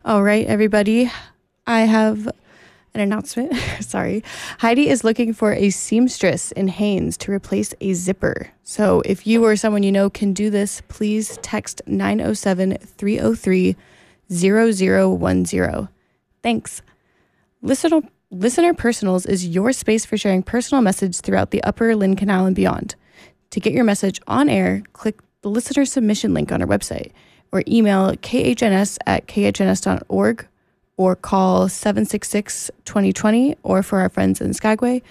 All right, everybody. I have an announcement. Sorry. Heidi is looking for a seamstress in Haines to replace a zipper. So if you or someone you know can do this, please text 907-303-0010. Thanks. Listener Personals is your space for sharing personal message throughout the Upper Lynn Canal and beyond. To get your message on air, click the listener submission link on our website or email khns@khns.org or call 766-2020 or for our friends in Skagway,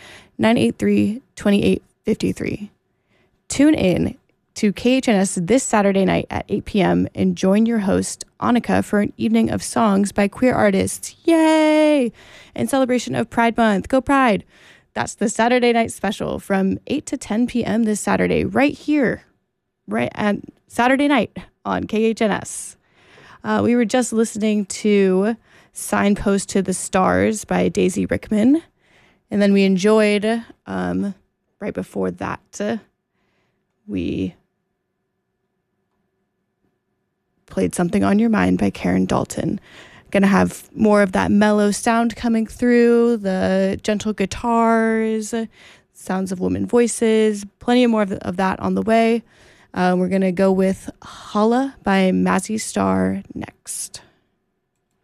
983-2853. Tune in to KHNS this Saturday night at 8 p.m. and join your host, Annika, for an evening of songs by queer artists. Yay! In celebration of Pride Month. Go Pride! That's the Saturday night special from 8 to 10 p.m. this Saturday, right here, right at Saturday night on KHNS. We were just listening to Signpost to the Stars by Daisy Rickman. And then we enjoyed, right before that, we played Something on Your Mind by Karen Dalton. Going to have more of that mellow sound coming through, the gentle guitars, sounds of women voices, plenty of more of that on the way. We're going to go with Holla by Mazzy Star next.